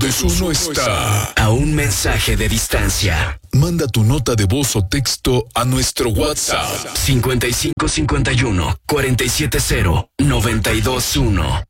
Luz Uno está a un mensaje de distancia. Manda tu nota de voz o texto a nuestro WhatsApp 5551 470 921.